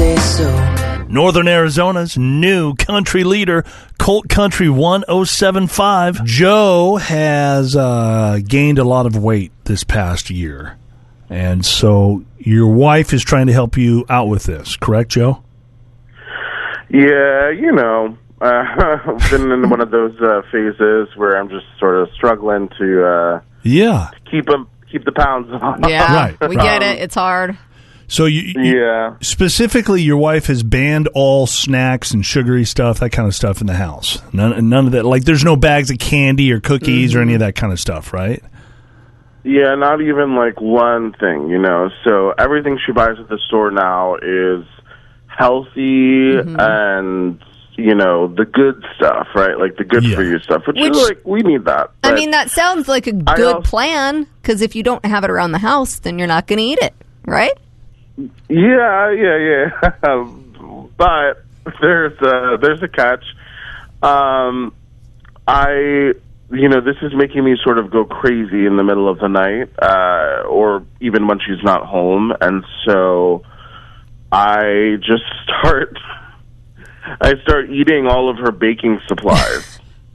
say so. Northern Arizona's new country leader, Colt Country 1075. Joe has gained a lot of weight this past year. And so your wife is trying to help you out with this, correct, Joe? Yeah, I've been in one of those phases where I'm just sort of struggling to keep the pounds off. Yeah, right. We get it. It's hard. So you specifically, your wife has banned all snacks and sugary stuff, that kind of stuff in the house. None of that. Like, there's no bags of candy or cookies or any of that kind of stuff, right? Yeah, not even like one thing, So everything she buys at the store now is healthy and, the good stuff, right? Like the good for you stuff, which is like, we need that. I mean, that sounds like a good plan, because if you don't have it around the house, then you're not going to eat it, right? Yeah. But there's a catch. This is making me sort of go crazy in the middle of the night, or even when she's not home, and so I just start eating all of her baking supplies.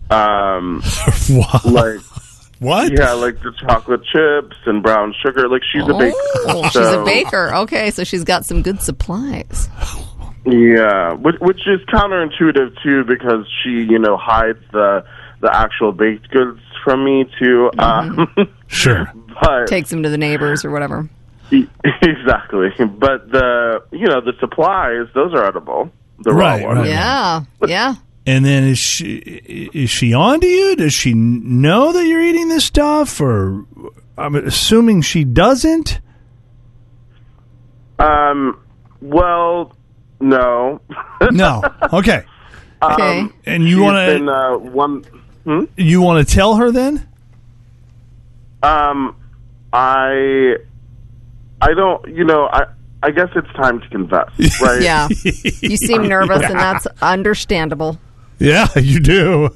Like what? Yeah, like the chocolate chips and brown sugar. Like she's a baker. She's a baker. Okay, so she's got some good supplies. Yeah, which is counterintuitive too, because she, hides the actual baked goods from me too. Sure, but takes them to the neighbors or whatever. Exactly, but the supplies, those are edible. The raw ones. Right. Yeah. And then is she on to you? Does she know that you're eating this stuff, or I'm assuming she doesn't? Well, no. No. Okay. Okay. And you want to you want to tell her then? I don't. I guess it's time to confess, right? Yeah. You seem nervous, and that's understandable. Yeah, you do.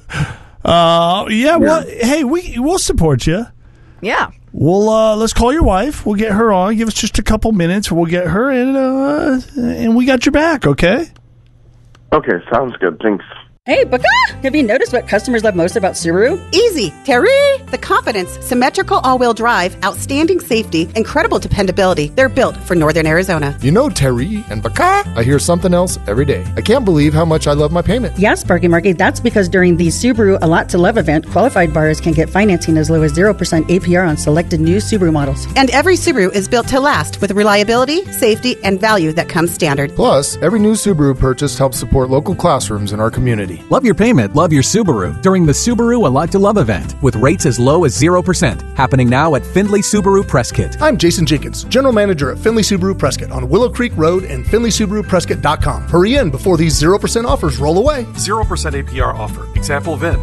Well, hey, we'll support you. Yeah. We'll let's call your wife. We'll get her on. Give us just a couple minutes. We'll get her in, and we got your back. Okay. Okay, sounds good. Thanks. Hey, Baka! Have you noticed what customers love most about Subaru? Easy. Terry! The confidence, symmetrical all-wheel drive, outstanding safety, incredible dependability. They're built for Northern Arizona. Terry and Baka, I hear something else every day. I can't believe how much I love my payment. Yes, Sparky Marky, that's because during the Subaru A Lot to Love event, qualified buyers can get financing as low as 0% APR on selected new Subaru models. And every Subaru is built to last with reliability, safety, and value that comes standard. Plus, every new Subaru purchase helps support local classrooms in our community. Love your payment, love your Subaru during the Subaru A Lot to Love event with rates as low as 0%. Happening now at Findlay Subaru Prescott. I'm Jason Jenkins, General Manager at Findlay Subaru Prescott on Willow Creek Road and FindlaySubaruPrescott.com. Hurry in before these 0% offers roll away. 0% APR offer. Example VIN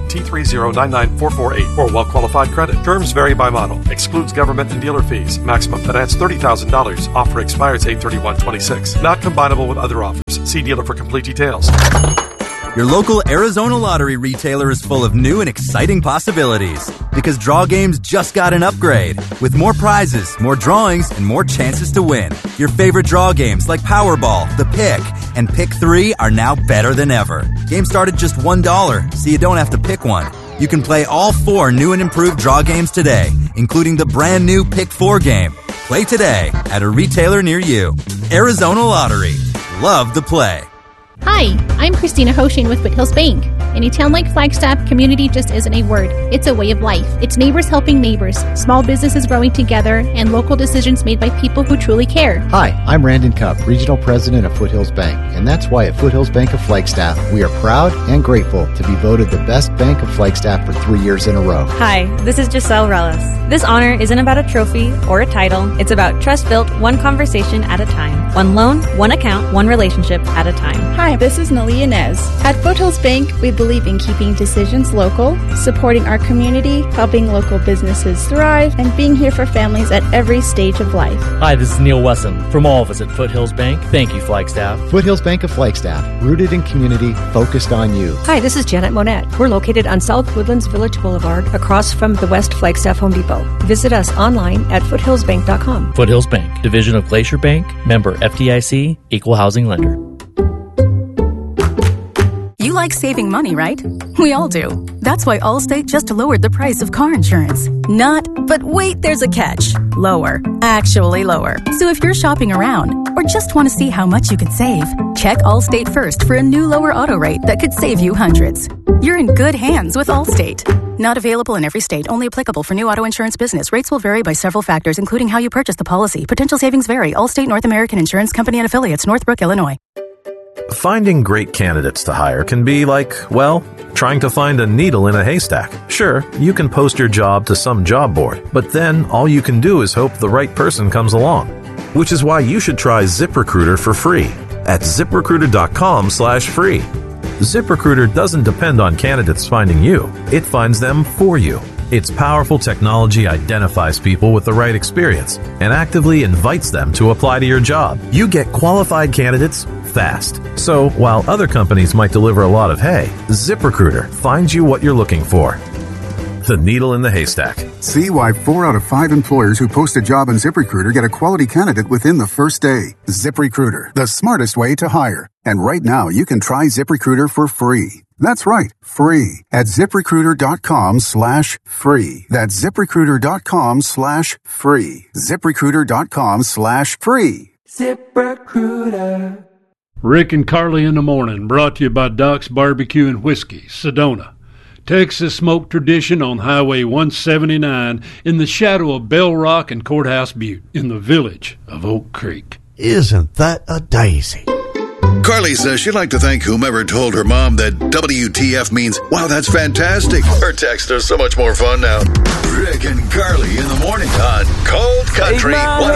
T3099448 or well-qualified credit. Terms vary by model. Excludes government and dealer fees. Maximum finance $30,000. Offer expires 8/31/26. Not combinable with other offers. See dealer for complete details. Your local Arizona Lottery retailer is full of new and exciting possibilities because Draw Games just got an upgrade with more prizes, more drawings, and more chances to win. Your favorite draw games like Powerball, The Pick, and Pick 3 are now better than ever. Games start at just $1, so you don't have to pick one. You can play all 4 new and improved draw games today, including the brand new Pick 4 game. Play today at a retailer near you. Arizona Lottery. Love the play. Hi, I'm Christina Hoshin with Foothills Bank. In a town like Flagstaff, community just isn't a word. It's a way of life. It's neighbors helping neighbors, small businesses growing together, and local decisions made by people who truly care. Hi, I'm Randon Cupp, Regional President of Foothills Bank, and that's why at Foothills Bank of Flagstaff, we are proud and grateful to be voted the best bank of Flagstaff for 3 years in a row. Hi, this is Giselle Relis. This honor isn't about a trophy or a title. It's about trust built one conversation at a time. One loan, one account, one relationship at a time. Hi, this is Nalia Nez. At Foothills Bank, we believe in keeping decisions local, supporting our community, helping local businesses thrive, and being here for families at every stage of life. Hi, this is Neil Wesson. From all of us at Foothills Bank, thank you, Flagstaff. Foothills Bank of Flagstaff, rooted in community, focused on you. Hi, this is Janet Monette. We're located on South Woodlands Village Boulevard, across from the West Flagstaff Home Depot. Visit us online at foothillsbank.com. Foothills Bank, Bank, division of Glacier Bank, member FDIC, equal housing lender. You like saving money, right? We all do. That's why Allstate just lowered the price of car insurance. But wait, there's a catch. Lower. Actually lower. So if you're shopping around or just want to see how much you could save, check Allstate first for a new lower auto rate that could save you hundreds. You're in good hands with Allstate. Not available in every state. Only applicable for new auto insurance business. Rates will vary by several factors, including how you purchase the policy. Potential savings vary. Allstate North American Insurance Company and Affiliates, Northbrook, Illinois. Finding great candidates to hire can be like, well, trying to find a needle in a haystack. Sure, you can post your job to some job board, but then all you can do is hope the right person comes along. Which is why you should try ZipRecruiter for free at ZipRecruiter.com/free. ZipRecruiter doesn't depend on candidates finding you. It finds them for you. Its powerful technology identifies people with the right experience and actively invites them to apply to your job. You get qualified candidates fast. So while other companies might deliver a lot of hay, ZipRecruiter finds you what you're looking for. The needle in the haystack. See why 4 out of 5 employers who post a job on ZipRecruiter get a quality candidate within the first day. ZipRecruiter, the smartest way to hire. And right now, you can try ZipRecruiter for free. That's right, free at ZipRecruiter.com/free. That's ZipRecruiter.com/free. ZipRecruiter.com/free. ZipRecruiter. Rick and Carly in the Morning, brought to you by Doc's Barbecue and Whiskey, Sedona. Texas smoke tradition on Highway 179 in the shadow of Bell Rock and Courthouse Butte in the village of Oak Creek. Isn't that a daisy? Carly says she'd like to thank whomever told her mom that WTF means, wow, that's fantastic. Her texts are so much more fun now. Rick and Carly in the Morning on Cold Country 106.5.